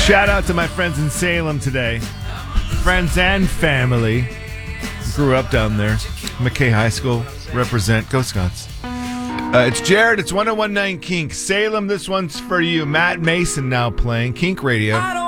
Shout out to my friends in Salem today. Friends and family. Grew up down there. McKay High School. Represent. Go Scots. It's Jared. It's 1019 Kink. Salem, this one's for you. Matt Mason now playing Kink Radio.